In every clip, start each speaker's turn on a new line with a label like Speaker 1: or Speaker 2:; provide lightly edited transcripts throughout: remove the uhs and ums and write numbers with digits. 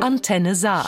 Speaker 1: Antenne Saar.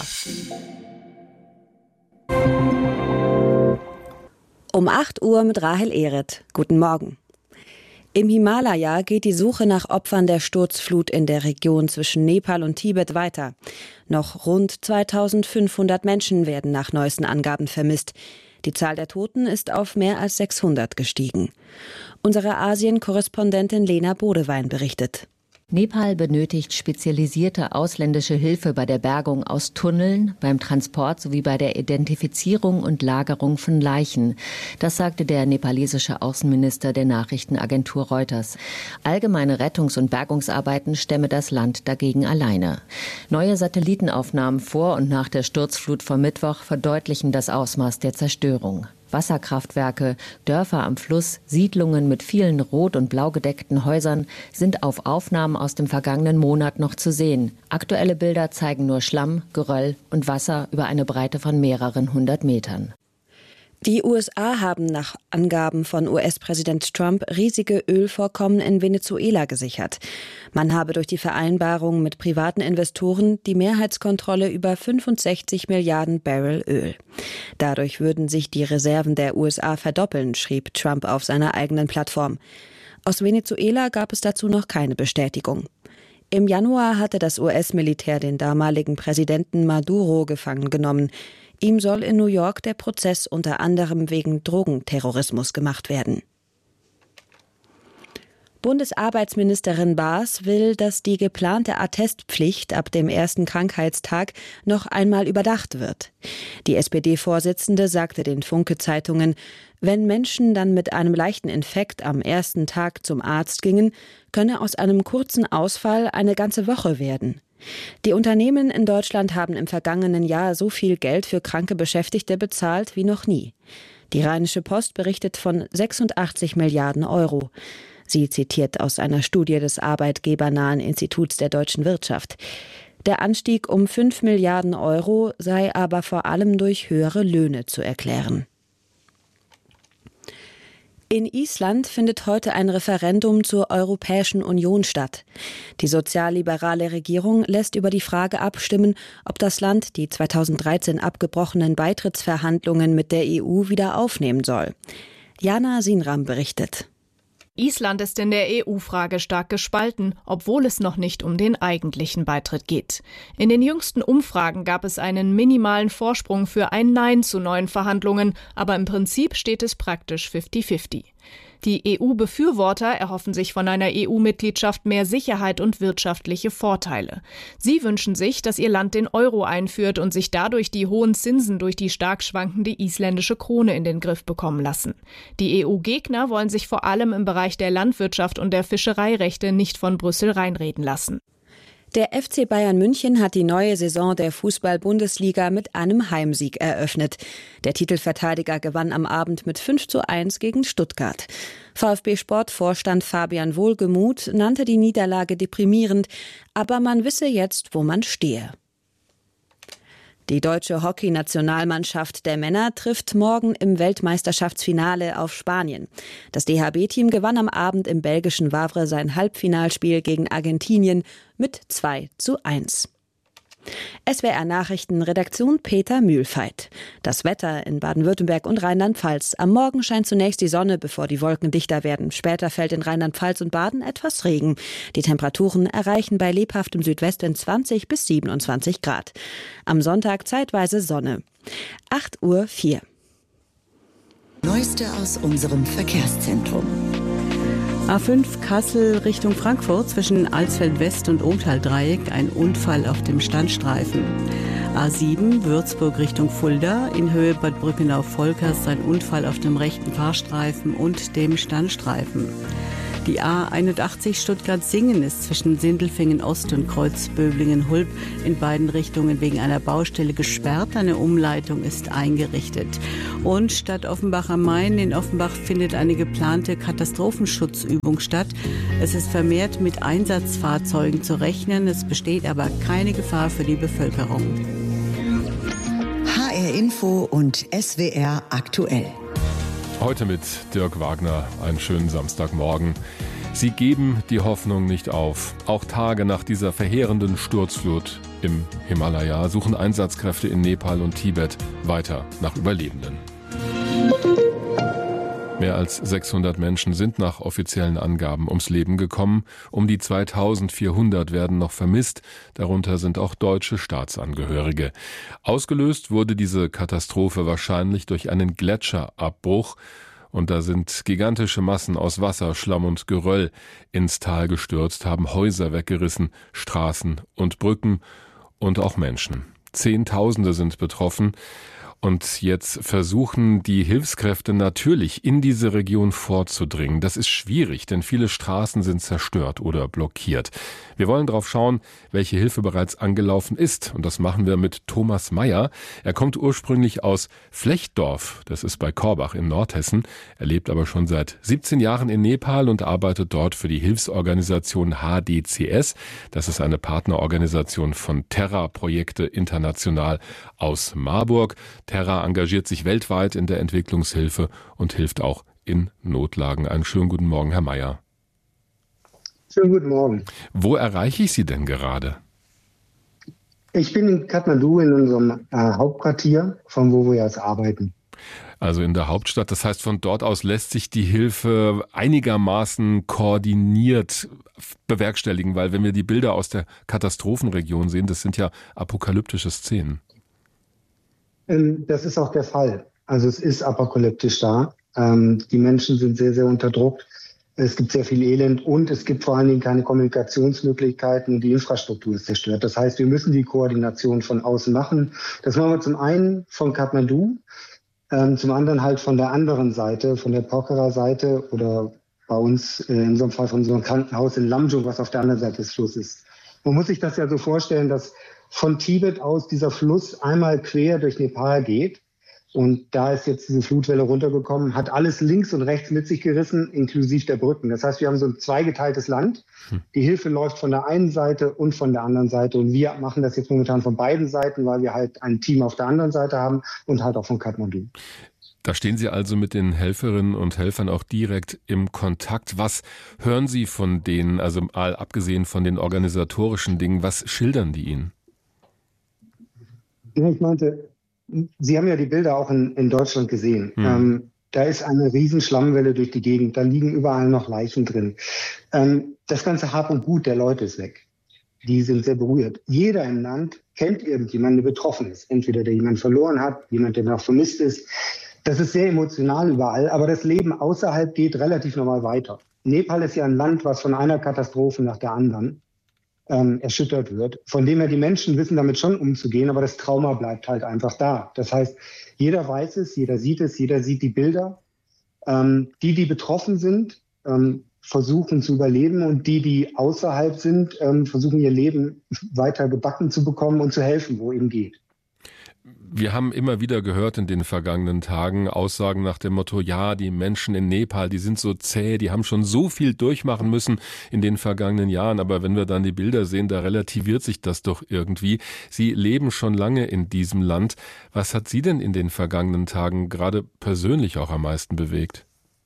Speaker 2: Um 8 Uhr mit Rahel Ehret. Guten Morgen. Im Himalaya geht die Suche nach Opfern der Sturzflut in der Region zwischen Nepal und Tibet weiter. Noch rund 2500 Menschen werden nach neuesten Angaben vermisst. Die Zahl der Toten ist auf mehr als 600 gestiegen. Unsere Asien-Korrespondentin Lena Bodewein berichtet.
Speaker 3: Nepal benötigt spezialisierte ausländische Hilfe bei der Bergung aus Tunneln, beim Transport sowie bei der Identifizierung und Lagerung von Leichen. Das sagte der nepalesische Außenminister der Nachrichtenagentur Reuters. Allgemeine Rettungs- und Bergungsarbeiten stemme das Land dagegen alleine. Neue Satellitenaufnahmen vor und nach der Sturzflut vom Mittwoch verdeutlichen das Ausmaß der Zerstörung. Wasserkraftwerke, Dörfer am Fluss, Siedlungen mit vielen rot- und blau gedeckten Häusern sind auf Aufnahmen aus dem vergangenen Monat noch zu sehen. Aktuelle Bilder zeigen nur Schlamm, Geröll und Wasser über eine Breite von mehreren 100 Metern.
Speaker 2: Die USA haben nach Angaben von US-Präsident Trump riesige Ölvorkommen in Venezuela gesichert. Man habe durch die Vereinbarung mit privaten Investoren die Mehrheitskontrolle über 65 Milliarden Barrel Öl. Dadurch würden sich die Reserven der USA verdoppeln, schrieb Trump auf seiner eigenen Plattform. Aus Venezuela gab es dazu noch keine Bestätigung. Im Januar hatte das US-Militär den damaligen Präsidenten Maduro gefangen genommen. Ihm soll in New York der Prozess unter anderem wegen Drogenterrorismus gemacht werden. Bundesarbeitsministerin Baas will, dass die geplante Attestpflicht ab dem ersten Krankheitstag noch einmal überdacht wird. Die SPD-Vorsitzende sagte den Funke-Zeitungen, wenn Menschen dann mit einem leichten Infekt am ersten Tag zum Arzt gingen, könne aus einem kurzen Ausfall eine ganze Woche werden. Die Unternehmen in Deutschland haben im vergangenen Jahr so viel Geld für kranke Beschäftigte bezahlt wie noch nie. Die Rheinische Post berichtet von 86 Milliarden Euro. Sie zitiert aus einer Studie des arbeitgebernahen Instituts der deutschen Wirtschaft. Der Anstieg um 5 Milliarden Euro sei aber vor allem durch höhere Löhne zu erklären. In Island findet heute ein Referendum zur Europäischen Union statt. Die sozialliberale Regierung lässt über die Frage abstimmen, ob das Land die 2013 abgebrochenen Beitrittsverhandlungen mit der EU wieder aufnehmen soll. Jana Sinram berichtet.
Speaker 4: Island ist in der EU-Frage stark gespalten, obwohl es noch nicht um den eigentlichen Beitritt geht. In den jüngsten Umfragen gab es einen minimalen Vorsprung für ein Nein zu neuen Verhandlungen, aber im Prinzip steht es praktisch 50-50. Die EU-Befürworter erhoffen sich von einer EU-Mitgliedschaft mehr Sicherheit und wirtschaftliche Vorteile. Sie wünschen sich, dass ihr Land den Euro einführt und sich dadurch die hohen Zinsen durch die stark schwankende isländische Krone in den Griff bekommen lassen. Die EU-Gegner wollen sich vor allem im Bereich der Landwirtschaft und der Fischereirechte nicht von Brüssel reinreden lassen.
Speaker 2: Der FC Bayern München hat die neue Saison der Fußball-Bundesliga mit einem Heimsieg eröffnet. Der Titelverteidiger gewann am Abend mit 5:1 gegen Stuttgart. VfB-Sportvorstand Fabian Wohlgemuth nannte die Niederlage deprimierend, aber man wisse jetzt, wo man stehe. Die deutsche Hockey-Nationalmannschaft der Männer trifft morgen im Weltmeisterschaftsfinale auf Spanien. Das DHB-Team gewann am Abend im belgischen Wavre sein Halbfinalspiel gegen Argentinien mit 2:1. SWR Nachrichten, Redaktion Peter Mühlfeit. Das Wetter in Baden-Württemberg und Rheinland-Pfalz. Am Morgen scheint zunächst die Sonne, bevor die Wolken dichter werden. Später fällt in Rheinland-Pfalz und Baden etwas Regen. Die Temperaturen erreichen bei lebhaftem Südwesten 20 bis 27 Grad. Am Sonntag zeitweise Sonne. 8:04 Uhr.
Speaker 5: Neueste aus unserem Verkehrszentrum.
Speaker 6: A5 Kassel Richtung Frankfurt zwischen Alsfeld West und Ohltal-Dreieck ein Unfall auf dem Standstreifen. A7 Würzburg Richtung Fulda in Höhe Bad Brückenau-Volkers ein Unfall auf dem rechten Fahrstreifen und dem Standstreifen. Die A81 Stuttgart-Singen ist zwischen Sindelfingen Ost und Kreuzböblingen-Hulb in beiden Richtungen wegen einer Baustelle gesperrt. Eine Umleitung ist eingerichtet. Und Stadt Offenbach am Main in Offenbach findet eine geplante Katastrophenschutzübung statt. Es ist vermehrt mit Einsatzfahrzeugen zu rechnen. Es besteht aber keine Gefahr für die Bevölkerung.
Speaker 5: HR Info und SWR aktuell.
Speaker 7: Heute mit Dirk Wagner. Einen schönen Samstagmorgen.
Speaker 1: Sie geben die Hoffnung nicht auf. Auch Tage nach dieser verheerenden Sturzflut im Himalaya suchen Einsatzkräfte in Nepal und Tibet weiter nach Überlebenden. Mehr als 600 Menschen sind nach offiziellen Angaben ums Leben gekommen. Um die 2400 werden noch vermisst. Darunter sind auch deutsche Staatsangehörige. Ausgelöst wurde diese Katastrophe wahrscheinlich durch einen Gletscherabbruch. Und da sind gigantische Massen aus Wasser, Schlamm und Geröll ins Tal gestürzt, haben Häuser weggerissen, Straßen und Brücken und auch Menschen. Zehntausende sind betroffen. Und jetzt versuchen die Hilfskräfte natürlich in diese Region vorzudringen. Das ist schwierig, denn viele Straßen sind zerstört oder blockiert. Wir wollen darauf schauen, welche Hilfe bereits angelaufen ist. Und das machen wir mit Thomas Meyer. Er kommt ursprünglich aus Flechtdorf. Das ist bei Korbach in Nordhessen. Er lebt aber schon seit 17 Jahren in Nepal und arbeitet dort für die Hilfsorganisation HDCS. Das ist eine Partnerorganisation von Terra Projekte International aus Marburg. Terra engagiert sich weltweit in der Entwicklungshilfe und hilft auch in Notlagen. Einen schönen guten Morgen, Herr Meyer.
Speaker 7: Schönen guten Morgen.
Speaker 1: Wo erreiche ich Sie denn gerade?
Speaker 7: Ich bin in Kathmandu in unserem Hauptquartier, von wo wir jetzt arbeiten.
Speaker 1: Also in der Hauptstadt. Das heißt, von dort aus lässt sich die Hilfe einigermaßen koordiniert bewerkstelligen, weil wenn wir die Bilder aus der Katastrophenregion sehen, das sind ja apokalyptische Szenen.
Speaker 7: Das ist auch der Fall. Also es ist apokalyptisch da. Die Menschen sind sehr, sehr unter Druck. Es gibt sehr viel Elend und es gibt vor allen Dingen keine Kommunikationsmöglichkeiten und die Infrastruktur ist zerstört. Das heißt, wir müssen die Koordination von außen machen. Das machen wir zum einen von Kathmandu, zum anderen halt von der anderen Seite, von der Pokhara-Seite oder bei uns in unserem Fall von unserem Krankenhaus in Lamjung, was auf der anderen Seite des Flusses ist. Man muss sich das ja so vorstellen, dass von Tibet aus dieser Fluss einmal quer durch Nepal geht. Und da ist jetzt diese Flutwelle runtergekommen, hat alles links und rechts mit sich gerissen, inklusive der Brücken. Das heißt, wir haben so ein zweigeteiltes Land. Die Hilfe läuft von der einen Seite und von der anderen Seite. Und wir machen das jetzt momentan von beiden Seiten, weil wir halt ein Team auf der anderen Seite haben und halt auch von Kathmandu.
Speaker 1: Da stehen Sie also mit den Helferinnen und Helfern auch direkt im Kontakt. Was hören Sie von denen, also mal abgesehen von den organisatorischen Dingen, was schildern die Ihnen?
Speaker 7: Ja, ich meinte, Sie haben ja die Bilder auch in Deutschland gesehen. Da ist eine riesen Schlammwelle durch die Gegend. Da liegen überall noch Leichen drin. Das ganze Hab und Gut der Leute ist weg. Die sind sehr berührt. Jeder im Land kennt irgendjemanden, der betroffen ist. Entweder der jemanden verloren hat, jemand, der noch vermisst ist. Das ist sehr emotional überall. Aber das Leben außerhalb geht relativ normal weiter. Nepal ist ja ein Land, was von einer Katastrophe nach der anderen erschüttert wird. Von dem her, die Menschen wissen damit schon umzugehen, aber das Trauma bleibt halt einfach da. Das heißt, jeder weiß es, jeder sieht die Bilder. Die betroffen sind, versuchen zu überleben und die außerhalb sind, versuchen ihr Leben weiter gebacken zu bekommen und zu helfen, wo eben geht.
Speaker 1: Wir haben immer wieder gehört in den vergangenen Tagen Aussagen nach dem Motto, ja, die Menschen in Nepal, die sind so zäh, die haben schon so viel durchmachen müssen in den vergangenen Jahren. Aber wenn wir dann die Bilder sehen, da relativiert sich das doch irgendwie. Sie leben schon lange in diesem Land. Was hat Sie denn in den vergangenen Tagen gerade persönlich auch am meisten bewegt?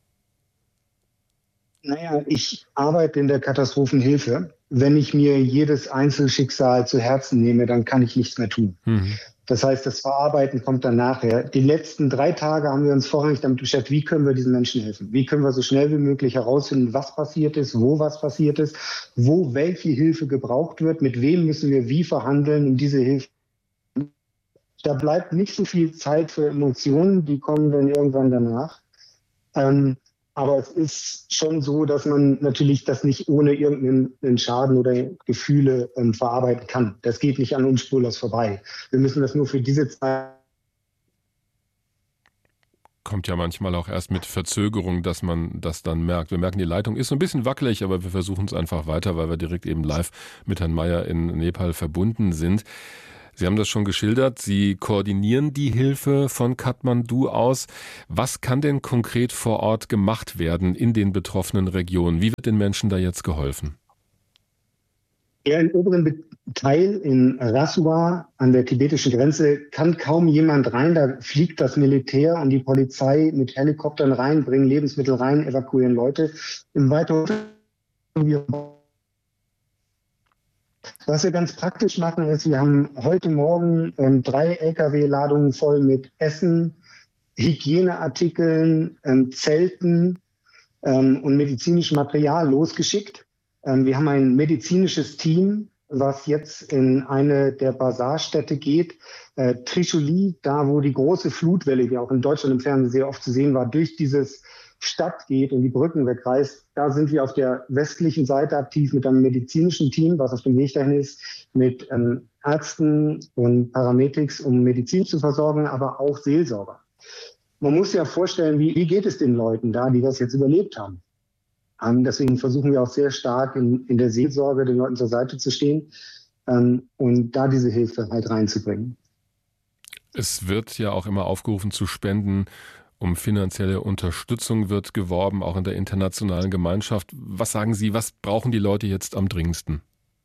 Speaker 7: Naja, ich arbeite in der Katastrophenhilfe. Wenn ich mir jedes Einzelschicksal zu Herzen nehme, dann kann ich nichts mehr tun. Das heißt, das Verarbeiten kommt dann nachher. Die letzten 3 Tage haben wir uns vorrangig damit beschäftigt, wie können wir diesen Menschen helfen? Wie können wir so schnell wie möglich herausfinden, was passiert ist, wo was passiert ist, wo welche Hilfe gebraucht wird, mit wem müssen wir wie verhandeln, um diese Hilfe. Da bleibt nicht so viel Zeit für Emotionen, die kommen dann irgendwann danach. Aber es ist schon so, dass man natürlich das nicht ohne irgendeinen Schaden oder Gefühle verarbeiten kann. Das geht nicht an uns spurlos vorbei. Wir müssen das nur für diese Zeit.
Speaker 1: Kommt ja manchmal auch erst mit Verzögerung, dass man das dann merkt. Wir merken, die Leitung ist so ein bisschen wackelig, aber wir versuchen es einfach weiter, weil wir direkt eben live mit Herrn Meyer in Nepal verbunden sind. Sie haben das schon geschildert, Sie koordinieren die Hilfe von Kathmandu aus. Was kann denn konkret vor Ort gemacht werden in den betroffenen Regionen? Wie wird den Menschen da jetzt geholfen?
Speaker 7: Ja, im oberen Teil in Rasua an der tibetischen Grenze kann kaum jemand rein. Da fliegt das Militär und die Polizei mit Helikoptern rein, bringen Lebensmittel rein, evakuieren Leute. Im weiteren Was wir ganz praktisch machen, ist, wir haben heute Morgen 3 Lkw-Ladungen voll mit Essen, Hygieneartikeln, Zelten und medizinischem Material losgeschickt. Wir haben ein medizinisches Team, was jetzt in eine der Basarstädte geht. Tricholi, da wo die große Flutwelle, die auch in Deutschland im Fernsehen sehr oft zu sehen war, durch dieses Stadt geht und die Brücken wegreißt. Da sind wir auf der westlichen Seite aktiv mit einem medizinischen Team, was auf dem Weg dahin ist, mit Ärzten und Paramedics, um Medizin zu versorgen, aber auch Seelsorger. Man muss sich ja vorstellen, wie geht es den Leuten da, die das jetzt überlebt haben. Deswegen versuchen wir auch sehr stark in der Seelsorge den Leuten zur Seite zu stehen und da diese Hilfe halt reinzubringen.
Speaker 1: Es wird ja auch immer aufgerufen zu spenden. Um finanzielle Unterstützung wird geworben, auch in der internationalen Gemeinschaft. Was sagen Sie, was brauchen die Leute jetzt am dringendsten?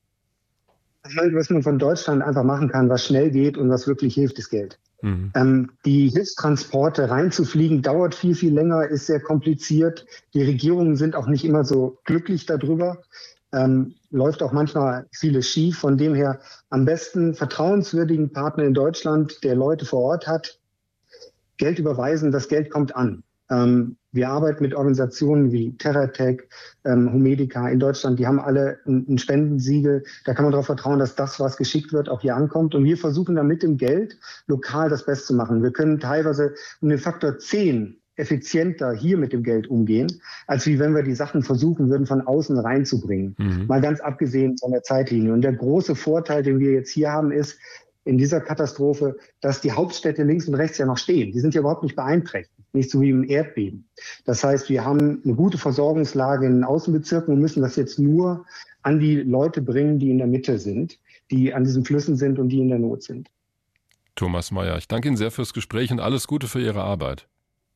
Speaker 7: Was man von Deutschland einfach machen kann, was schnell geht und was wirklich hilft, ist Geld. Die Hilfstransporte reinzufliegen dauert viel, viel länger, ist sehr kompliziert. Die Regierungen sind auch nicht immer so glücklich darüber. Läuft auch manchmal vieles schief. Von dem her am besten vertrauenswürdigen Partner in Deutschland, der Leute vor Ort hat, Geld überweisen, das Geld kommt an. Wir arbeiten mit Organisationen wie TerraTech, Humedica in Deutschland, die haben alle ein Spendensiegel. Da kann man darauf vertrauen, dass das, was geschickt wird, auch hier ankommt. Und wir versuchen dann mit dem Geld lokal das Beste zu machen. Wir können teilweise um den Faktor 10 effizienter hier mit dem Geld umgehen, als wie wenn wir die Sachen versuchen würden, von außen reinzubringen. Mal ganz abgesehen von der Zeitlinie. Und der große Vorteil, den wir jetzt hier haben, ist, in dieser Katastrophe, dass die Hauptstädte links und rechts ja noch stehen. Die sind ja überhaupt nicht beeinträchtigt, nicht so wie im Erdbeben. Das heißt, wir haben eine gute Versorgungslage in den Außenbezirken und müssen das jetzt nur an die Leute bringen, die in der Mitte sind, die an diesen Flüssen sind und die in der Not sind.
Speaker 1: Thomas Mayer, ich danke Ihnen sehr fürs Gespräch und alles Gute für Ihre Arbeit.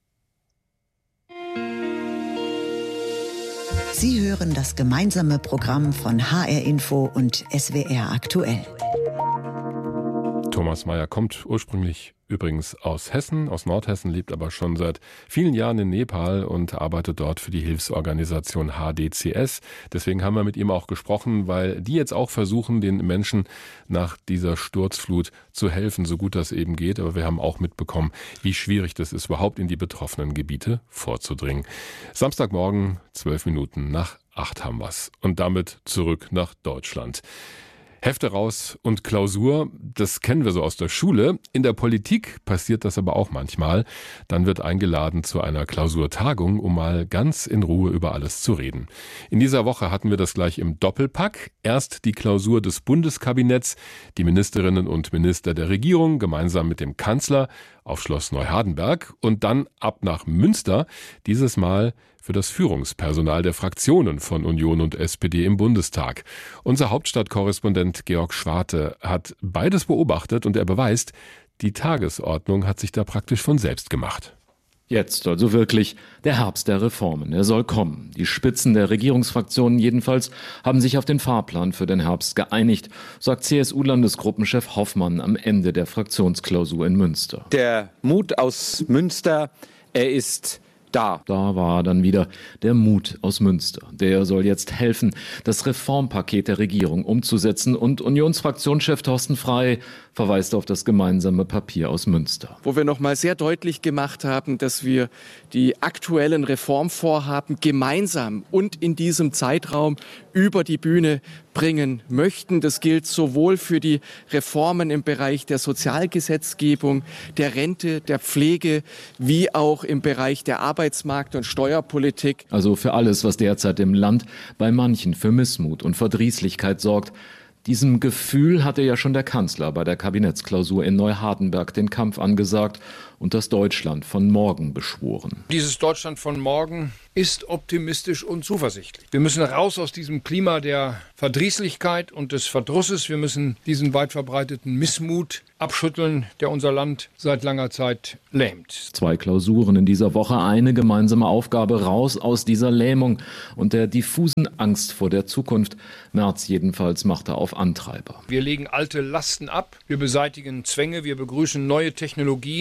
Speaker 5: Sie hören das gemeinsame Programm von HR Info und SWR aktuell.
Speaker 1: Thomas Mayer kommt ursprünglich übrigens aus Hessen, aus Nordhessen, lebt aber schon seit vielen Jahren in Nepal und arbeitet dort für die Hilfsorganisation HDCS. Deswegen haben wir mit ihm auch gesprochen, weil die jetzt auch versuchen, den Menschen nach dieser Sturzflut zu helfen, so gut das eben geht. Aber wir haben auch mitbekommen, wie schwierig das ist, überhaupt in die betroffenen Gebiete vorzudringen. Samstagmorgen, 7:12 haben wir's. Und damit zurück nach Deutschland. Hefte raus und Klausur, das kennen wir so aus der Schule. In der Politik passiert das aber auch manchmal. Dann wird eingeladen zu einer Klausurtagung, um mal ganz in Ruhe über alles zu reden. In dieser Woche hatten wir das gleich im Doppelpack. Erst die Klausur des Bundeskabinetts, die Ministerinnen und Minister der Regierung gemeinsam mit dem Kanzler auf Schloss Neuhardenberg und dann ab nach Münster, dieses Mal für das Führungspersonal der Fraktionen von Union und SPD im Bundestag. Unser Hauptstadtkorrespondent Georg Schwarte hat beides beobachtet und er beweist, die Tagesordnung hat sich da praktisch von selbst gemacht.
Speaker 8: Jetzt also wirklich der Herbst der Reformen. Er soll kommen. Die Spitzen der Regierungsfraktionen jedenfalls haben sich auf den Fahrplan für den Herbst geeinigt, sagt CSU-Landesgruppenchef Hoffmann am Ende der Fraktionsklausur in Münster.
Speaker 9: Der Mut aus Münster, er ist da.
Speaker 8: Da war dann wieder der Mut aus Münster. Der soll jetzt helfen, das Reformpaket der Regierung umzusetzen. Und Unionsfraktionschef Thorsten Frey verweist auf das gemeinsame Papier aus Münster.
Speaker 9: Wo wir noch mal sehr deutlich gemacht haben, dass wir die aktuellen Reformvorhaben gemeinsam und in diesem Zeitraum über die Bühne bringen möchten. Das gilt sowohl für die Reformen im Bereich der Sozialgesetzgebung, der Rente, der Pflege, wie auch im Bereich der Arbeitsmarkt- und Steuerpolitik.
Speaker 8: Also für alles, was derzeit im Land bei manchen für Missmut und Verdrießlichkeit sorgt. Diesem Gefühl hatte ja schon der Kanzler bei der Kabinettsklausur in Neuhardenberg den Kampf angesagt und das Deutschland von morgen beschworen.
Speaker 10: Dieses Deutschland von morgen ist optimistisch und zuversichtlich. Wir müssen raus aus diesem Klima der Verdrießlichkeit und des Verdrusses. Wir müssen diesen weit verbreiteten Missmut abschütteln, der unser Land seit langer Zeit lähmt.
Speaker 8: 2 Klausuren in dieser Woche, eine gemeinsame Aufgabe, raus aus dieser Lähmung und der diffusen Angst vor der Zukunft. Merz jedenfalls machte auf Antreiber.
Speaker 10: Wir legen alte Lasten ab, wir beseitigen Zwänge, wir begrüßen neue Technologien und wir tun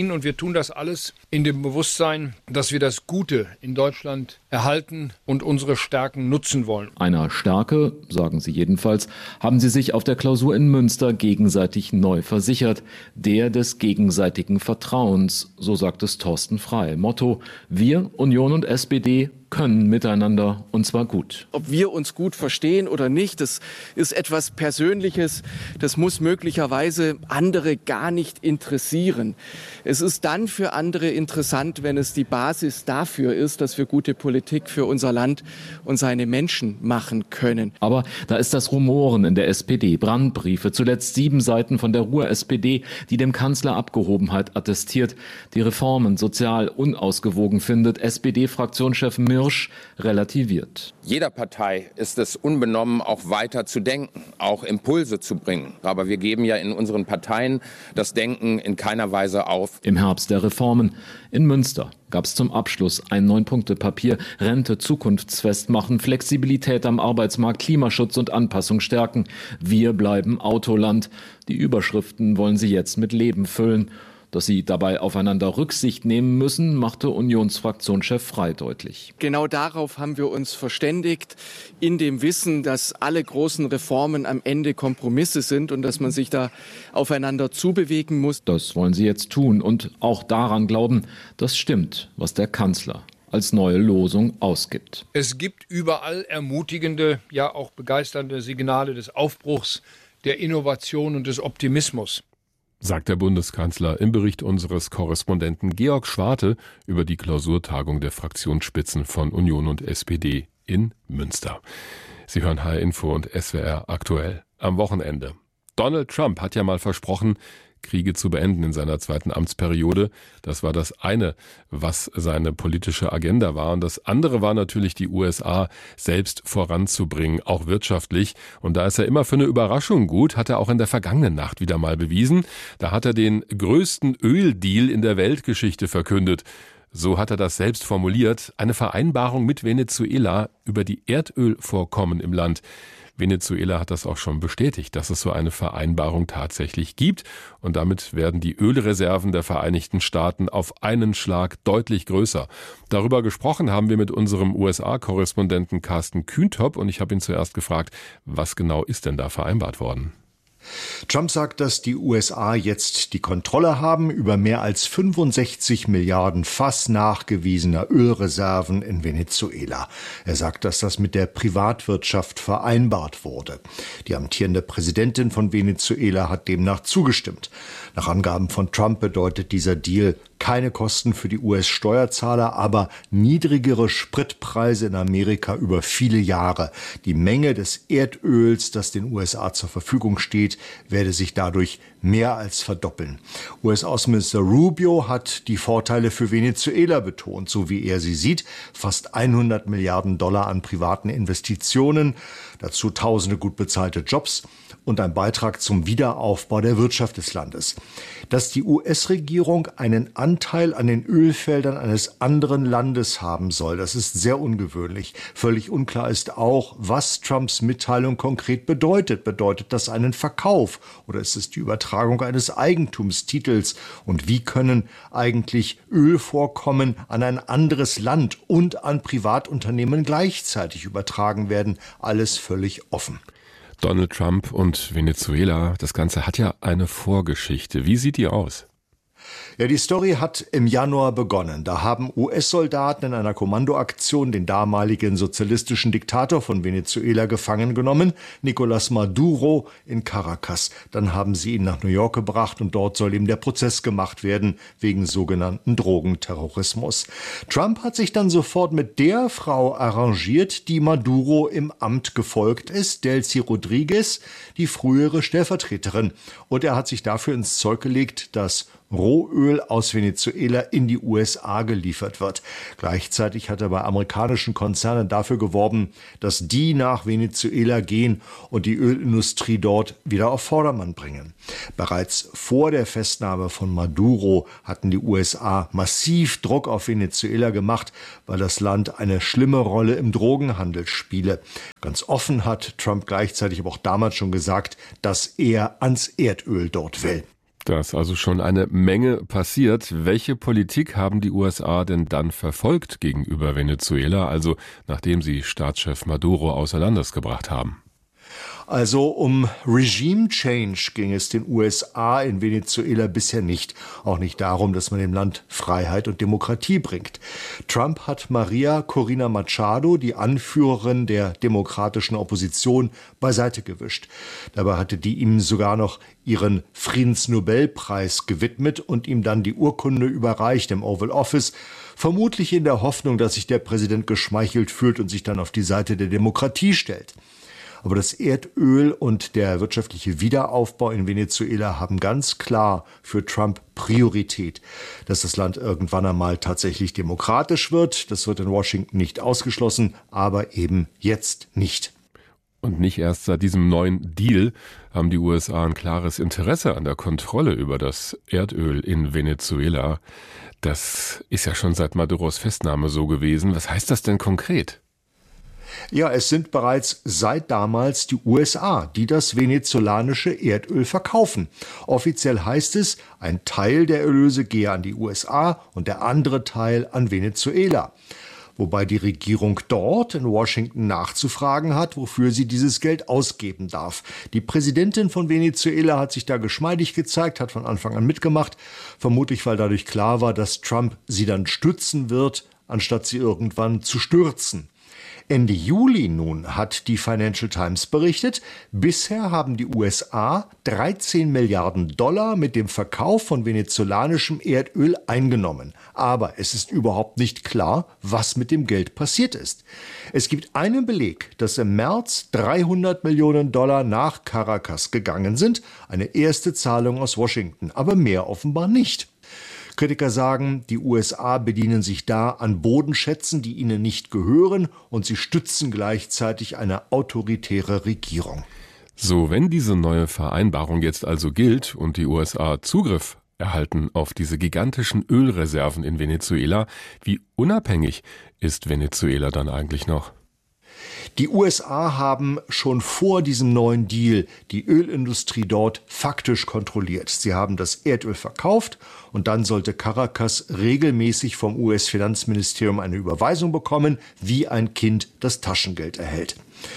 Speaker 10: tun das alles in dem Bewusstsein, dass wir das Gute in Deutschland erhalten und unsere Stärken nutzen wollen.
Speaker 8: Einer Stärke, sagen Sie jedenfalls, haben Sie sich auf der Klausur in Münster gegenseitig neu versichert. Der des gegenseitigen Vertrauens, so sagt es Thorsten Frey. Motto: Wir, Union und SPD, können miteinander, und zwar gut.
Speaker 9: Ob wir uns gut verstehen oder nicht, das ist etwas Persönliches. Das muss möglicherweise andere gar nicht interessieren. Es ist dann für andere interessant, wenn es die Basis dafür ist, dass wir gute Politik für unser Land und seine Menschen machen können.
Speaker 8: Aber da ist das Rumoren in der SPD, Brandbriefe, zuletzt 7 Seiten von der Ruhr-SPD, die dem Kanzler Abgehobenheit attestiert, die Reformen sozial unausgewogen findet. SPD-Fraktionschef Mirsch relativiert.
Speaker 11: Jeder Partei ist es unbenommen, auch weiter zu denken, auch Impulse zu bringen. Aber wir geben ja in unseren Parteien das Denken in keiner Weise auf.
Speaker 8: Im Herbst der Reformen in Münster gab es zum Abschluss ein 9-Punkte-Papier: Rente zukunftsfest machen, Flexibilität am Arbeitsmarkt, Klimaschutz und Anpassung stärken. Wir bleiben Autoland. Die Überschriften wollen sie jetzt mit Leben füllen. Dass sie dabei aufeinander Rücksicht nehmen müssen, machte Unionsfraktionschef Frey deutlich.
Speaker 9: Genau darauf haben wir uns verständigt, in dem Wissen, dass alle großen Reformen am Ende Kompromisse sind und dass man sich da aufeinander zubewegen muss.
Speaker 8: Das wollen sie jetzt tun und auch daran glauben, das stimmt, was der Kanzler als neue Losung ausgibt.
Speaker 10: Es gibt überall ermutigende, ja auch begeisternde Signale des Aufbruchs, der Innovation und des Optimismus,
Speaker 1: sagt der Bundeskanzler im Bericht unseres Korrespondenten Georg Schwarte über die Klausurtagung der Fraktionsspitzen von Union und SPD in Münster. Sie hören HR Info und SWR aktuell am Wochenende. Donald Trump hat ja mal versprochen, Kriege zu beenden in seiner zweiten Amtsperiode. Das war das eine, was seine politische Agenda war. Und das andere war natürlich, die USA selbst voranzubringen, auch wirtschaftlich. Und da ist er immer für eine Überraschung gut, hat er auch in der vergangenen Nacht wieder mal bewiesen. Da hat er den größten Öldeal in der Weltgeschichte verkündet. So hat er das selbst formuliert. Eine Vereinbarung mit Venezuela über die Erdölvorkommen im Land. Venezuela hat das auch schon bestätigt, dass es so eine Vereinbarung tatsächlich gibt. Und damit werden die Ölreserven der Vereinigten Staaten auf einen Schlag deutlich größer. Darüber gesprochen haben wir mit unserem USA-Korrespondenten Carsten Kühntop. Und ich habe ihn zuerst gefragt, was genau ist denn da vereinbart worden?
Speaker 12: Trump sagt, dass die USA jetzt die Kontrolle haben über mehr als 65 Milliarden Fass nachgewiesener Ölreserven in Venezuela. Er sagt, dass das mit der Privatwirtschaft vereinbart wurde. Die amtierende Präsidentin von Venezuela hat demnach zugestimmt. Nach Angaben von Trump bedeutet dieser Deal keine Kosten für die US-Steuerzahler, aber niedrigere Spritpreise in Amerika über viele Jahre. Die Menge des Erdöls, das den USA zur Verfügung steht, werde sich dadurch mehr als verdoppeln. US-Außenminister Rubio hat die Vorteile für Venezuela betont, so wie er sie sieht. Fast 100 Milliarden Dollar an privaten Investitionen, dazu tausende gut bezahlte Jobs und ein Beitrag zum Wiederaufbau der Wirtschaft des Landes. Dass die US-Regierung einen Anteil an den Ölfeldern eines anderen Landes haben soll, das ist sehr ungewöhnlich. Völlig unklar ist auch, was Trumps Mitteilung konkret bedeutet. Bedeutet das einen Verkauf oder ist es die Übertragung eines Eigentumstitels? Und wie können eigentlich Ölvorkommen an ein anderes Land und an Privatunternehmen gleichzeitig übertragen werden? Alles völlig offen.
Speaker 1: Donald Trump und Venezuela, das Ganze hat ja eine Vorgeschichte. Wie sieht die aus?
Speaker 12: Ja, die Story hat im Januar begonnen. Da haben US-Soldaten in einer Kommandoaktion den damaligen sozialistischen Diktator von Venezuela gefangen genommen, Nicolás Maduro in Caracas. Dann haben sie ihn nach New York gebracht und dort soll ihm der Prozess gemacht werden wegen sogenannten Drogenterrorismus. Trump hat sich dann sofort mit der Frau arrangiert, die Maduro im Amt gefolgt ist, Delcy Rodriguez, die frühere Stellvertreterin. Und er hat sich dafür ins Zeug gelegt, dass Rohöl aus Venezuela in die USA geliefert wird. Gleichzeitig hat er bei amerikanischen Konzernen dafür geworben, dass die nach Venezuela gehen und die Ölindustrie dort wieder auf Vordermann bringen. Bereits vor der Festnahme von Maduro hatten die USA massiv Druck auf Venezuela gemacht, weil das Land eine schlimme Rolle im Drogenhandel spiele. Ganz offen hat Trump gleichzeitig aber auch damals schon gesagt, dass er ans Erdöl dort will.
Speaker 1: Da ist also schon eine Menge passiert. Welche Politik haben die USA denn dann verfolgt gegenüber Venezuela, also nachdem sie Staatschef Maduro außer Landes gebracht haben?
Speaker 12: Also um Regime Change ging es den USA in Venezuela bisher nicht. Auch nicht darum, dass man dem Land Freiheit und Demokratie bringt. Trump hat Maria Corina Machado, die Anführerin der demokratischen Opposition, beiseite gewischt. Dabei hatte die ihm sogar noch ihren Friedensnobelpreis gewidmet und ihm dann die Urkunde überreicht im Oval Office, vermutlich in der Hoffnung, dass sich der Präsident geschmeichelt fühlt und sich dann auf die Seite der Demokratie stellt. Aber das Erdöl und der wirtschaftliche Wiederaufbau in Venezuela haben ganz klar für Trump Priorität. Dass das Land irgendwann einmal tatsächlich demokratisch wird, das wird in Washington nicht ausgeschlossen, aber eben jetzt nicht.
Speaker 1: Und nicht erst seit diesem neuen Deal haben die USA ein klares Interesse an der Kontrolle über das Erdöl in Venezuela. Das ist ja schon seit Maduros Festnahme so gewesen. Was heißt das denn konkret?
Speaker 12: Ja, es sind bereits seit damals die USA, die das venezolanische Erdöl verkaufen. Offiziell heißt es, ein Teil der Erlöse gehe an die USA und der andere Teil an Venezuela. Wobei die Regierung dort in Washington nachzufragen hat, wofür sie dieses Geld ausgeben darf. Die Präsidentin von Venezuela hat sich da geschmeidig gezeigt, hat von Anfang an mitgemacht, vermutlich weil dadurch klar war, dass Trump sie dann stützen wird, anstatt sie irgendwann zu stürzen. Ende Juli nun hat die Financial Times berichtet, bisher haben die USA 13 Milliarden Dollar mit dem Verkauf von venezolanischem Erdöl eingenommen. Aber es ist überhaupt nicht klar, was mit dem Geld passiert ist. Es gibt einen Beleg, dass im März 300 Millionen Dollar nach Caracas gegangen sind, eine erste Zahlung aus Washington, aber mehr offenbar nicht. Kritiker sagen, die USA bedienen sich da an Bodenschätzen, die ihnen nicht gehören, und sie stützen gleichzeitig eine autoritäre Regierung.
Speaker 1: So, wenn diese neue Vereinbarung jetzt also gilt und die USA Zugriff erhalten auf diese gigantischen Ölreserven in Venezuela, wie unabhängig ist Venezuela dann eigentlich noch?
Speaker 12: Die USA haben schon vor diesem neuen Deal die Ölindustrie dort faktisch kontrolliert. Sie haben das Erdöl verkauft und dann sollte Caracas regelmäßig vom US-Finanzministerium eine Überweisung bekommen, wie ein Kind das Taschengeld erhält.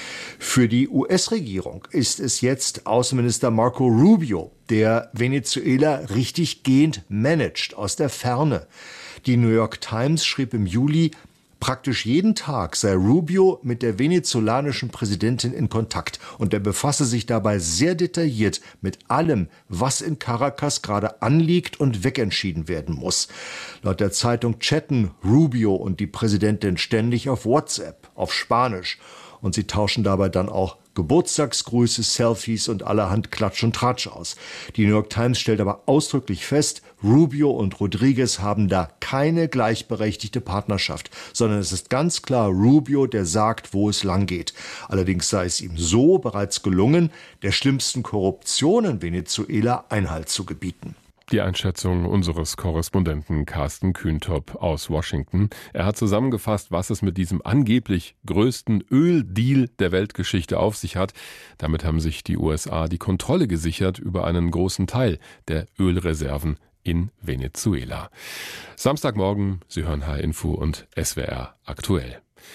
Speaker 12: Für die US-Regierung ist es jetzt Außenminister Marco Rubio, der Venezuela richtiggehend managt, aus der Ferne. Die New York Times schrieb im Juli, praktisch jeden Tag sei Rubio mit der venezolanischen Präsidentin in Kontakt und er befasse sich dabei sehr detailliert mit allem, was in Caracas gerade anliegt und wegentschieden werden muss. Laut der Zeitung chatten Rubio und die Präsidentin ständig auf WhatsApp, auf Spanisch, und sie tauschen dabei dann auch Geburtstagsgrüße, Selfies und allerhand Klatsch und Tratsch aus. Die New York Times stellt aber ausdrücklich fest, Rubio und Rodriguez haben da keine gleichberechtigte Partnerschaft, sondern es ist ganz klar Rubio, der sagt, wo es lang geht. Allerdings sei es ihm so bereits gelungen, der schlimmsten Korruption in Venezuela Einhalt zu gebieten.
Speaker 1: Die Einschätzung unseres Korrespondenten Carsten Kühntop aus Washington. Er hat zusammengefasst, was es mit diesem angeblich größten Öldeal der Weltgeschichte auf sich hat. Damit haben sich die USA die Kontrolle gesichert über einen großen Teil der Ölreserven in Venezuela. Samstagmorgen, Sie hören H-Info und SWR aktuell.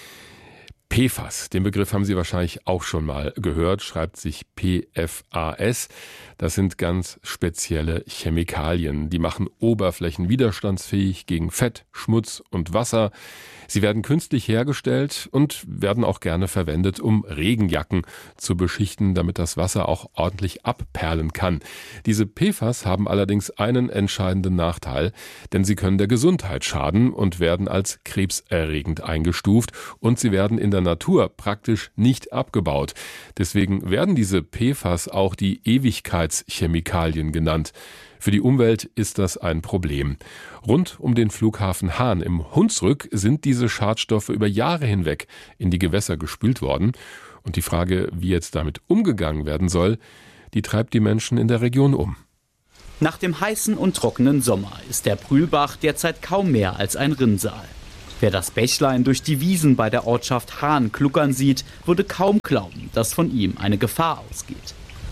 Speaker 1: PFAS, den Begriff haben Sie wahrscheinlich auch schon mal gehört, schreibt sich PFAS. Das sind ganz spezielle Chemikalien. Die machen Oberflächen widerstandsfähig gegen Fett, Schmutz und Wasser. Sie werden künstlich hergestellt und werden auch gerne verwendet, um Regenjacken zu beschichten, damit das Wasser auch ordentlich abperlen kann. Diese PFAS haben allerdings einen entscheidenden Nachteil, denn sie können der Gesundheit schaden und werden als krebserregend eingestuft und sie werden in der Natur praktisch nicht abgebaut. Deswegen werden diese PFAS auch die Ewigkeitschemikalien genannt. Für die Umwelt ist das ein Problem. Rund um den Flughafen Hahn im Hunsrück sind diese Schadstoffe über Jahre hinweg in die Gewässer gespült worden. Und die Frage, wie jetzt damit umgegangen werden soll, die treibt die Menschen in der Region um.
Speaker 13: Nach dem heißen und trockenen Sommer ist der Brühlbach derzeit kaum mehr als ein Rinnsal. Wer das Bächlein durch die Wiesen bei der Ortschaft Hahn kluckern sieht, würde kaum glauben, dass von ihm eine Gefahr ausgeht.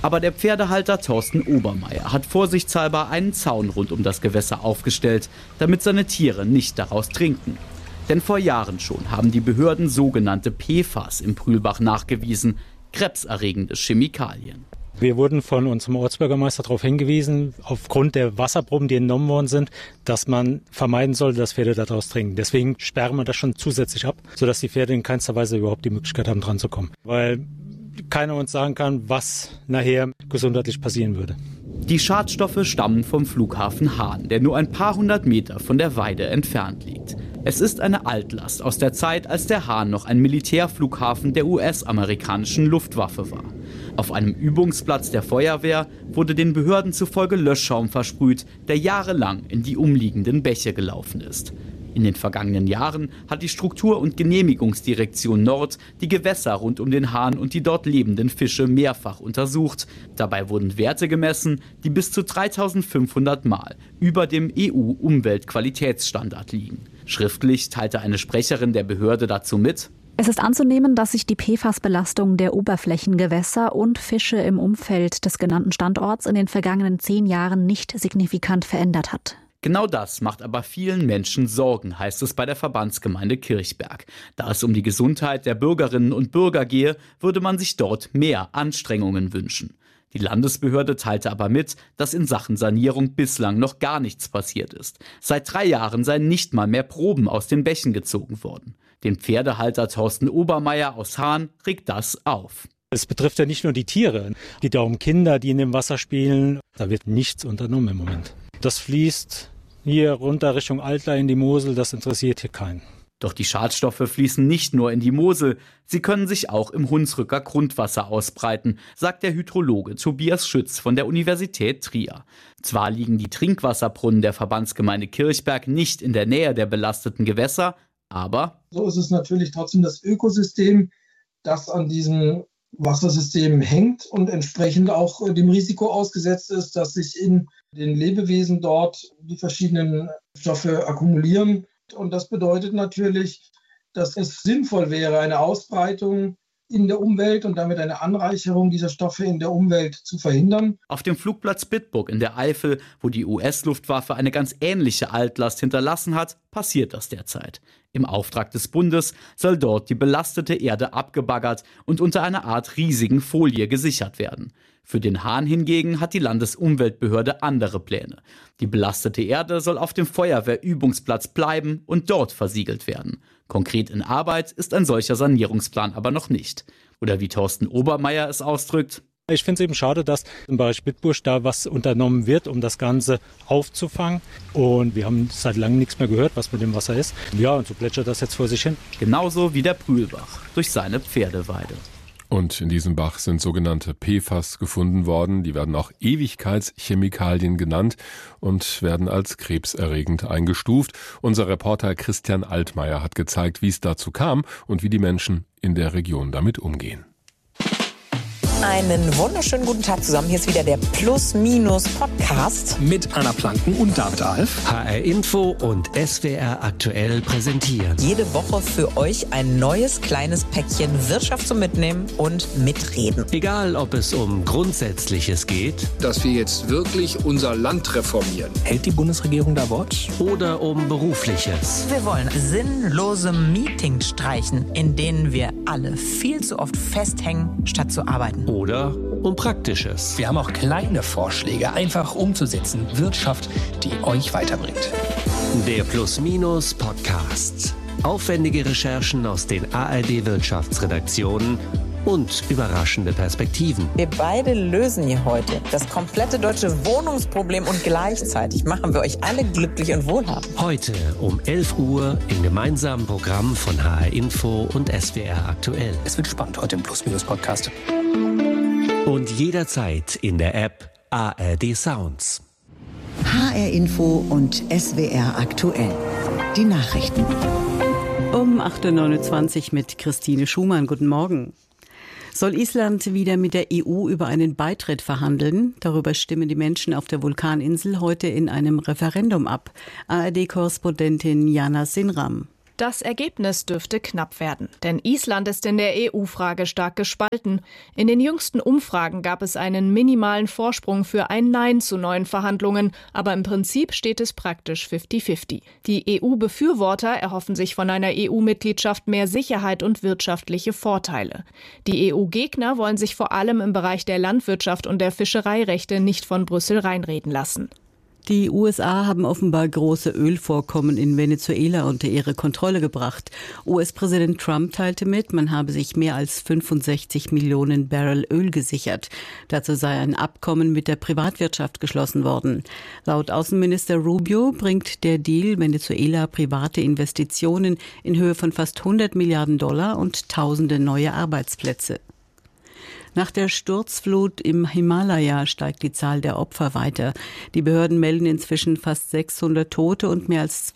Speaker 13: Aber der Pferdehalter Thorsten Obermeier hat vorsichtshalber einen Zaun rund um das Gewässer aufgestellt, damit seine Tiere nicht daraus trinken. Denn vor Jahren schon haben die Behörden sogenannte PFAS im Prühlbach nachgewiesen, krebserregende Chemikalien.
Speaker 14: Wir wurden von unserem Ortsbürgermeister darauf hingewiesen, aufgrund der Wasserproben, die entnommen worden sind, dass man vermeiden sollte, dass Pferde daraus trinken. Deswegen sperren wir das schon zusätzlich ab, sodass die Pferde in keinster Weise überhaupt die Möglichkeit haben, dran zu kommen. Weil keiner uns sagen kann, was nachher gesundheitlich passieren würde.
Speaker 13: Die Schadstoffe stammen vom Flughafen Hahn, der nur ein paar hundert Meter von der Weide entfernt liegt. Es ist eine Altlast aus der Zeit, als der Hahn noch ein Militärflughafen der US-amerikanischen Luftwaffe war. Auf einem Übungsplatz der Feuerwehr wurde den Behörden zufolge Löschschaum versprüht, der jahrelang in die umliegenden Bäche gelaufen ist. In den vergangenen Jahren hat die Struktur- und Genehmigungsdirektion Nord die Gewässer rund um den Hahn und die dort lebenden Fische mehrfach untersucht. Dabei wurden Werte gemessen, die bis zu 3500 Mal über dem EU-Umweltqualitätsstandard liegen. Schriftlich teilte eine Sprecherin der Behörde dazu mit:
Speaker 15: Es ist anzunehmen, dass sich die PFAS-Belastung der Oberflächengewässer und Fische im Umfeld des genannten Standorts in den vergangenen 10 Jahren nicht signifikant verändert hat.
Speaker 13: Genau das macht aber vielen Menschen Sorgen, heißt es bei der Verbandsgemeinde Kirchberg. Da es um die Gesundheit der Bürgerinnen und Bürger gehe, würde man sich dort mehr Anstrengungen wünschen. Die Landesbehörde teilte aber mit, dass in Sachen Sanierung bislang noch gar nichts passiert ist. Seit 3 Jahren seien nicht mal mehr Proben aus den Bächen gezogen worden. Den Pferdehalter Thorsten Obermeier aus Hahn regt das auf.
Speaker 14: Es betrifft ja nicht nur die Tiere. Es geht ja um Kinder, die in dem Wasser spielen. Da wird nichts unternommen im Moment. Das fließt hier runter Richtung Altla in die Mosel, das interessiert hier keinen.
Speaker 13: Doch die Schadstoffe fließen nicht nur in die Mosel, sie können sich auch im Hunsrücker Grundwasser ausbreiten, sagt der Hydrologe Tobias Schütz von der Universität Trier. Zwar liegen die Trinkwasserbrunnen der Verbandsgemeinde Kirchberg nicht in der Nähe der belasteten Gewässer, aber
Speaker 16: so ist es natürlich trotzdem das Ökosystem, das an diesem Wassersystem hängt und entsprechend auch dem Risiko ausgesetzt ist, dass sich in den Lebewesen dort die verschiedenen Stoffe akkumulieren. Und das bedeutet natürlich, dass es sinnvoll wäre, eine Ausbreitung in der Umwelt und damit eine Anreicherung dieser Stoffe in der Umwelt zu verhindern.
Speaker 13: Auf dem Flugplatz Bitburg in der Eifel, wo die US-Luftwaffe eine ganz ähnliche Altlast hinterlassen hat, passiert das derzeit. Im Auftrag des Bundes soll dort die belastete Erde abgebaggert und unter einer Art riesigen Folie gesichert werden. Für den Hahn hingegen hat die Landesumweltbehörde andere Pläne. Die belastete Erde soll auf dem Feuerwehrübungsplatz bleiben und dort versiegelt werden. Konkret in Arbeit ist ein solcher Sanierungsplan aber noch nicht. Oder wie Thorsten Obermeier es ausdrückt:
Speaker 14: Ich finde es eben schade, dass im Bereich Bitburg da was unternommen wird, um das Ganze aufzufangen. Und wir haben seit langem nichts mehr gehört, was mit dem Wasser ist. Ja, und so plätschert das jetzt vor sich hin.
Speaker 13: Genauso wie der Prühlbach durch seine Pferdeweide.
Speaker 1: Und in diesem Bach sind sogenannte PFAS gefunden worden. Die werden auch Ewigkeitschemikalien genannt und werden als krebserregend eingestuft. Unser Reporter Christian Altmaier hat gezeigt, wie es dazu kam und wie die Menschen in der Region damit umgehen.
Speaker 17: Einen wunderschönen guten Tag zusammen. Hier ist wieder der Plus-Minus-Podcast.
Speaker 18: Mit Anna Planken und David Alf.
Speaker 19: HR Info und SWR aktuell präsentieren.
Speaker 17: Jede Woche für euch ein neues kleines Päckchen Wirtschaft zum Mitnehmen und Mitreden.
Speaker 19: Egal, ob es um Grundsätzliches geht.
Speaker 18: Dass wir jetzt wirklich unser Land reformieren.
Speaker 19: Hält die Bundesregierung da Wort? Oder um Berufliches.
Speaker 17: Wir wollen sinnlose Meetings streichen, in denen wir alle viel zu oft festhängen, statt zu arbeiten.
Speaker 19: Oder um Praktisches.
Speaker 18: Wir haben auch kleine Vorschläge, einfach umzusetzen. Wirtschaft, die euch weiterbringt.
Speaker 19: Der Plus-Minus-Podcast. Aufwendige Recherchen aus den ARD-Wirtschaftsredaktionen und überraschende Perspektiven.
Speaker 17: Wir beide lösen hier heute das komplette deutsche Wohnungsproblem und gleichzeitig machen wir euch alle glücklich und wohlhabend.
Speaker 19: Heute um 11 Uhr im gemeinsamen Programm von HR Info und SWR aktuell.
Speaker 18: Es wird spannend heute im Plus-Minus-Podcast.
Speaker 19: Und jederzeit in der App ARD Sounds.
Speaker 5: HR Info und SWR aktuell. Die Nachrichten.
Speaker 6: Um 8.29 Uhr mit Christine Schumann. Guten Morgen. Soll Island wieder mit der EU über einen Beitritt verhandeln? Darüber stimmen die Menschen auf der Vulkaninsel heute in einem Referendum ab. ARD-Korrespondentin Jana Sinram.
Speaker 4: Das Ergebnis dürfte knapp werden, denn Island ist in der EU-Frage stark gespalten. In den jüngsten Umfragen gab es einen minimalen Vorsprung für ein Nein zu neuen Verhandlungen, aber im Prinzip steht es praktisch 50-50. Die EU-Befürworter erhoffen sich von einer EU-Mitgliedschaft mehr Sicherheit und wirtschaftliche Vorteile. Die EU-Gegner wollen sich vor allem im Bereich der Landwirtschaft und der Fischereirechte nicht von Brüssel reinreden lassen.
Speaker 6: Die USA haben offenbar große Ölvorkommen in Venezuela unter ihre Kontrolle gebracht. US-Präsident Trump teilte mit, man habe sich mehr als 65 Millionen Barrel Öl gesichert. Dazu sei ein Abkommen mit der Privatwirtschaft geschlossen worden. Laut Außenminister Rubio bringt der Deal Venezuela private Investitionen in Höhe von fast 100 Milliarden Dollar und tausende neue Arbeitsplätze. Nach der Sturzflut im Himalaya steigt die Zahl der Opfer weiter. Die Behörden melden inzwischen fast 600 Tote und mehr als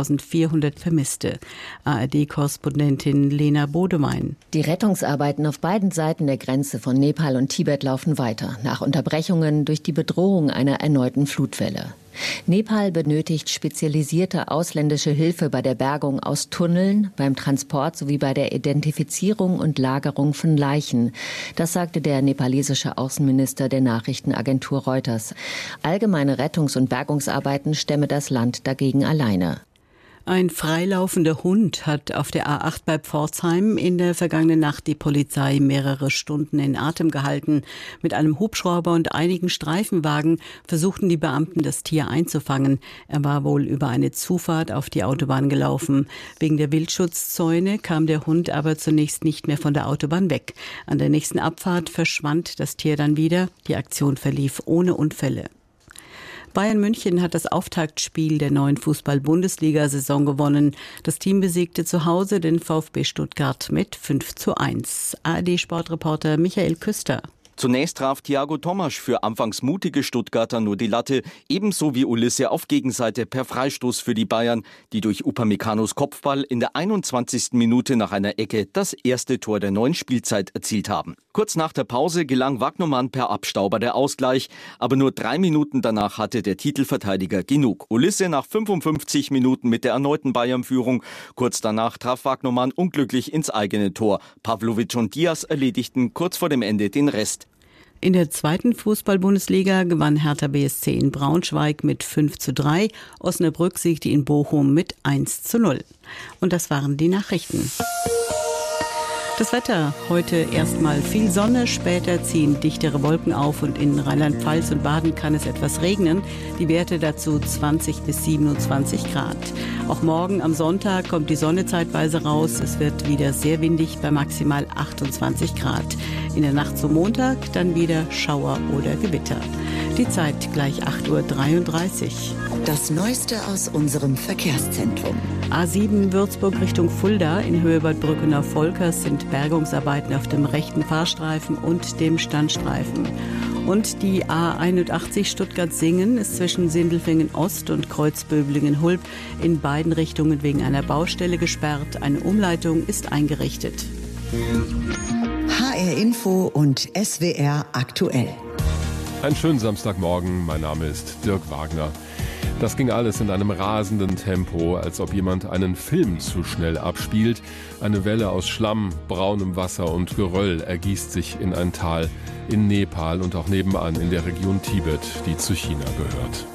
Speaker 6: 2400 Vermisste. ARD-Korrespondentin Lena Bodemein.
Speaker 3: Die Rettungsarbeiten auf beiden Seiten der Grenze von Nepal und Tibet laufen weiter, nach Unterbrechungen durch die Bedrohung einer erneuten Flutwelle. Nepal benötigt spezialisierte ausländische Hilfe bei der Bergung aus Tunneln, beim Transport sowie bei der Identifizierung und Lagerung von Leichen. Das sagte der nepalesische Außenminister der Nachrichtenagentur Reuters. Allgemeine Rettungs- und Bergungsarbeiten stemme das Land dagegen alleine.
Speaker 6: Ein freilaufender Hund hat auf der A8 bei Pforzheim in der vergangenen Nacht die Polizei mehrere Stunden in Atem gehalten. Mit einem Hubschrauber und einigen Streifenwagen versuchten die Beamten, das Tier einzufangen. Er war wohl über eine Zufahrt auf die Autobahn gelaufen. Wegen der Wildschutzzäune kam der Hund aber zunächst nicht mehr von der Autobahn weg. An der nächsten Abfahrt verschwand das Tier dann wieder. Die Aktion verlief ohne Unfälle. Bayern München hat das Auftaktspiel der neuen Fußball-Bundesliga-Saison gewonnen. Das Team besiegte zu Hause den VfB Stuttgart mit 5:1. ARD-Sportreporter Michael Küster.
Speaker 20: Zunächst traf Thiago Tomasch für anfangs mutige Stuttgarter nur die Latte, ebenso wie Ulisse auf Gegenseite per Freistoß für die Bayern, die durch Upamecano's Kopfball in der 21. Minute nach einer Ecke das erste Tor der neuen Spielzeit erzielt haben. Kurz nach der Pause gelang Wagnermann per Abstauber der Ausgleich, aber nur 3 Minuten danach hatte der Titelverteidiger genug. Ulisse nach 55 Minuten mit der erneuten Bayern-Führung. Kurz danach traf Wagnermann unglücklich ins eigene Tor. Pavlovic und Diaz erledigten kurz vor dem Ende den Rest.
Speaker 6: In der zweiten Fußball-Bundesliga gewann Hertha BSC in Braunschweig mit 5:3. Osnabrück siegte in Bochum mit 1:0. Und das waren die Nachrichten. Das Wetter, heute erstmal viel Sonne, später ziehen dichtere Wolken auf und in Rheinland-Pfalz und Baden kann es etwas regnen. Die Werte dazu 20 bis 27 Grad. Auch morgen am Sonntag kommt die Sonne zeitweise raus. Es wird wieder sehr windig bei maximal 28 Grad. In der Nacht zum Montag dann wieder Schauer oder Gewitter. Die Zeit gleich 8:33 Uhr.
Speaker 5: Das Neueste aus unserem Verkehrszentrum.
Speaker 6: A7 Würzburg Richtung Fulda in Höhe Bad Brückenau-Volkers sind Bergungsarbeiten auf dem rechten Fahrstreifen und dem Standstreifen. Und die A81 Stuttgart-Singen ist zwischen Sindelfingen Ost und Kreuzböblingen-Hulb in beiden Richtungen wegen einer Baustelle gesperrt. Eine Umleitung ist eingerichtet.
Speaker 5: HR Info und SWR aktuell.
Speaker 1: Einen schönen Samstagmorgen, mein Name ist Dirk Wagner. Das ging alles in einem rasenden Tempo, als ob jemand einen Film zu schnell abspielt. Eine Welle aus Schlamm, braunem Wasser und Geröll ergießt sich in ein Tal in Nepal und auch nebenan in der Region Tibet, die zu China gehört.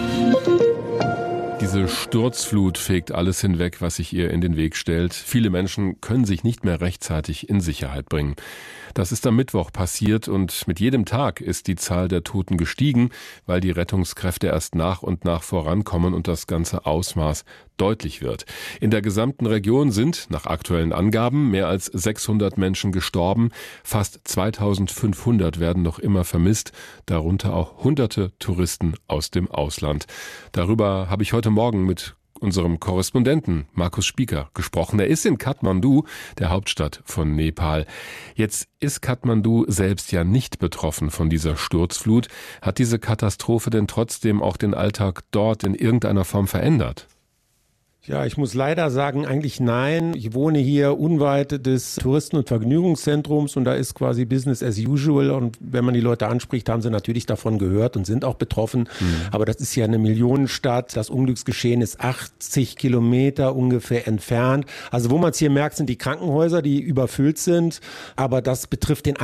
Speaker 1: Diese Sturzflut fegt alles hinweg, was sich ihr in den Weg stellt. Viele Menschen können sich nicht mehr rechtzeitig in Sicherheit bringen. Das ist am Mittwoch passiert und mit jedem Tag ist die Zahl der Toten gestiegen, weil die Rettungskräfte erst nach und nach vorankommen und das ganze Ausmaß deutlich wird. In der gesamten Region sind, nach aktuellen Angaben, mehr als 600 Menschen gestorben. Fast 2500 werden noch immer vermisst, darunter auch Hunderte Touristen aus dem Ausland. Darüber habe ich heute Morgen mit unserem Korrespondenten Markus Spieker gesprochen. Er ist in Kathmandu, der Hauptstadt von Nepal. Jetzt ist Kathmandu selbst ja nicht betroffen von dieser Sturzflut. Hat diese Katastrophe denn trotzdem auch den Alltag dort in irgendeiner Form verändert?
Speaker 21: Ja, ich muss leider sagen, eigentlich nein. Ich wohne hier unweit des Touristen- und Vergnügungszentrums und da ist quasi Business as usual. Und wenn man die Leute anspricht, haben sie natürlich davon gehört und sind auch betroffen. Aber das ist ja eine Millionenstadt. Das Unglücksgeschehen ist 80 Kilometer ungefähr entfernt. Also wo man es hier merkt, sind die Krankenhäuser, die überfüllt sind. Aber das betrifft den